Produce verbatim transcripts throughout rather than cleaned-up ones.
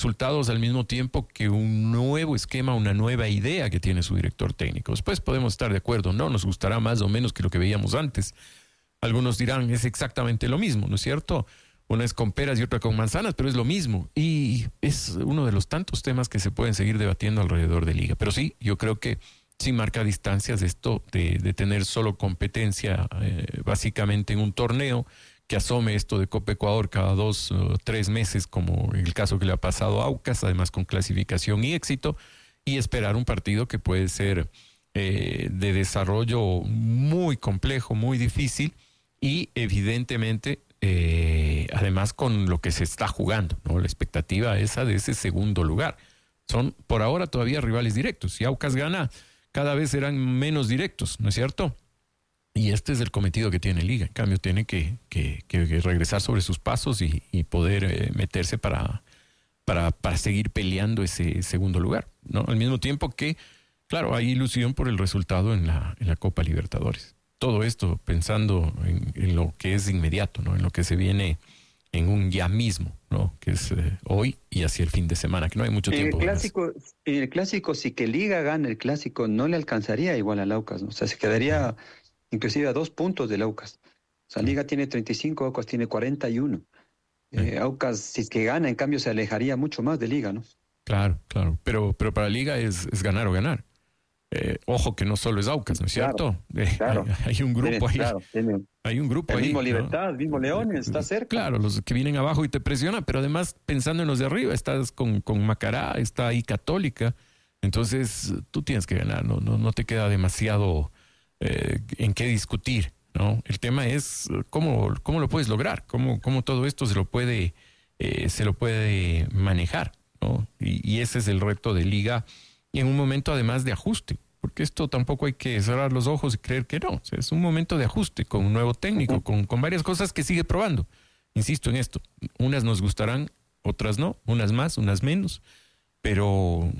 resultados al mismo tiempo que un nuevo esquema, una nueva idea que tiene su director técnico. Después podemos estar de acuerdo, no nos gustará más o menos que lo que veíamos antes. Algunos dirán, es exactamente lo mismo, ¿no es cierto? Una es con peras y otra con manzanas, pero es lo mismo. Y es uno de los tantos temas que se pueden seguir debatiendo alrededor de Liga. Pero sí, yo creo que sí marca distancias esto de, de tener solo competencia eh, básicamente en un torneo, que asome esto de Copa Ecuador cada dos o tres meses, como el caso que le ha pasado a Aucas, además con clasificación y éxito, y esperar un partido que puede ser eh, de desarrollo muy complejo, muy difícil, y evidentemente, eh, además con lo que se está jugando, ¿no? La expectativa esa de ese segundo lugar. Son por ahora todavía rivales directos. Si Aucas gana, cada vez serán menos directos, ¿no es cierto? Y este es el cometido que tiene Liga. En cambio, tiene que, que, que regresar sobre sus pasos y, y poder eh, meterse para, para, para seguir peleando ese segundo lugar, ¿no? Al mismo tiempo que, claro, hay ilusión por el resultado en la, en la Copa Libertadores. Todo esto pensando en, en lo que es inmediato, ¿no? En lo que se viene en un ya mismo, ¿no? Que es eh, hoy y hacia el fin de semana, que no hay mucho en tiempo. El clásico, en el clásico, si que Liga gana el clásico, no le alcanzaría igual al Aucas, ¿no? O sea, se quedaría inclusive a dos puntos del Aucas. O sea, Liga tiene treinta y cinco, Aucas tiene cuarenta y uno. Eh, Aucas, si es que gana, en cambio, se alejaría mucho más de Liga, ¿no? Claro, claro. Pero, pero para Liga es, es ganar o ganar. Eh, ojo que no solo es Aucas, ¿no es cierto? Claro, Eh, claro. Hay, hay un grupo Tiene, ahí. claro, tiene Hay un grupo el ahí. mismo ¿no? Libertad, mismo Leones, está cerca. Claro, los que vienen abajo y te presionan, pero además pensando en los de arriba, estás con, con Macará, está ahí Católica. Entonces tú tienes que ganar, no, no, no te queda demasiado eh, en qué discutir, ¿no? El tema es cómo, cómo lo puedes lograr, cómo, cómo todo esto se lo puede, eh, se lo puede manejar, ¿no? Y, y ese es el reto de Liga en un momento además de ajuste, porque esto tampoco hay que cerrar los ojos y creer que no. O sea, es un momento de ajuste con un nuevo técnico, uh-huh. con, con varias cosas que sigue probando. Insisto en esto, unas nos gustarán, otras no, unas más, unas menos, pero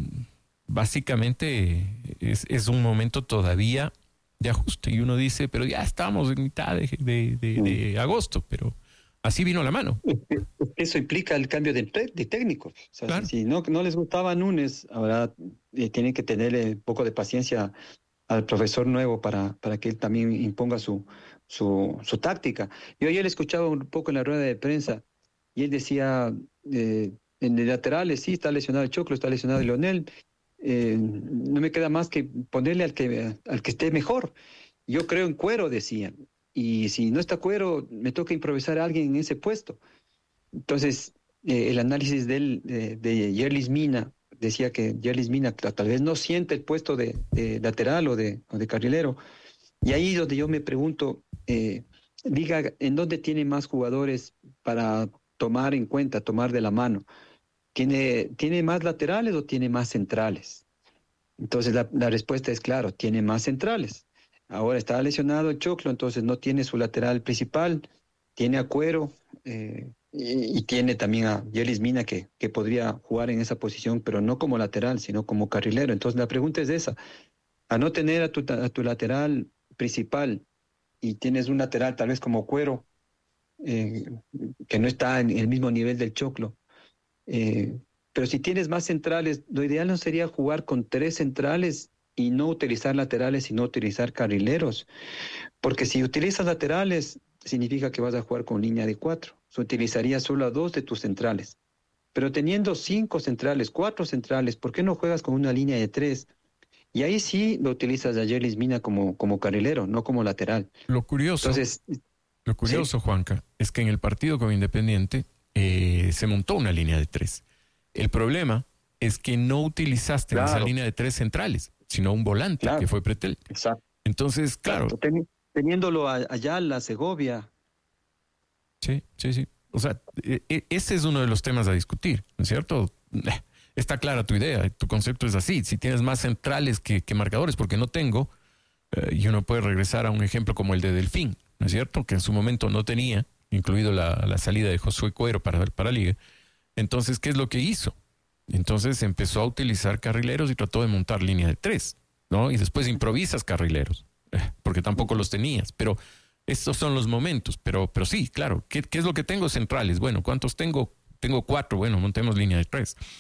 básicamente es, es un momento todavía de ajuste. Y uno dice, pero ya estamos en mitad de, de, de, de agosto, pero así vino la mano. Eso implica el cambio de, de técnico. O sea, claro. Si no, no les gustaba Núñez, ahora eh, tienen que tenerle un poco de paciencia al profesor nuevo para, para que él también imponga su, su, su táctica. Yo ayer le escuchaba un poco en la rueda de prensa y él decía, eh, en el laterales, sí, está lesionado el Choclo, está lesionado el Leonel, eh, no me queda más que ponerle al que, al que esté mejor. Yo creo en Cuero, decían. Y si no está Cuero, me toca improvisar a alguien en ese puesto. Entonces, eh, el análisis de, él, de, de Yerlis Mina decía que Yerlis Mina tal vez no siente el puesto de, de lateral o de, o de carrilero. Y ahí es donde yo me pregunto, eh, diga, ¿en dónde tiene más jugadores para tomar en cuenta, tomar de la mano? ¿Tiene, ¿tiene más laterales o tiene más centrales? Entonces, la, la respuesta es claro, tiene más centrales. Ahora está lesionado el Choclo, entonces no tiene su lateral principal, tiene a Cuero eh, y, y tiene también a Yerlis Mina que, que podría jugar en esa posición, pero no como lateral, sino como carrilero. Entonces la pregunta es esa, a no tener a tu, a tu lateral principal y tienes un lateral tal vez como Cuero, eh, que no está en el mismo nivel del Choclo, eh, pero si tienes más centrales, lo ideal no sería jugar con tres centrales y no utilizar laterales, sino utilizar carrileros. Porque si utilizas laterales, significa que vas a jugar con línea de cuatro. Se utilizaría solo a dos de tus centrales. Pero teniendo cinco centrales, cuatro centrales, ¿por qué no juegas con una línea de tres? Y ahí sí lo utilizas a Yerlis Mina como, como carrilero, no como lateral. Lo curioso, Entonces, lo curioso, ¿sí? Juanca, es que en el partido con Independiente eh, se montó una línea de tres. El problema es que no utilizaste claro. esa línea de tres centrales, sino un volante, claro. que fue Pretel. Exacto. Entonces, claro. Ten, teniéndolo a, allá en la Segovia. Sí, sí, sí. O sea, e, ese es uno de los temas a discutir, ¿no es cierto? Está clara tu idea, tu concepto es así. Si tienes más centrales que, que marcadores, porque no tengo, eh, y uno puede regresar a un ejemplo como el de Delfín, ¿no es cierto? Que en su momento no tenía, incluido la, la salida de Josué Cuero para, para Liga. Entonces, ¿qué es lo que hizo? Entonces empezó a utilizar carrileros y trató de montar línea de tres, ¿no? Y después improvisas carrileros, porque tampoco los tenías. Pero estos son los momentos. Pero, pero sí, claro, ¿qué, qué es lo que tengo? Centrales. Bueno, ¿cuántos tengo? tengo cuatro, bueno, montemos línea de tres.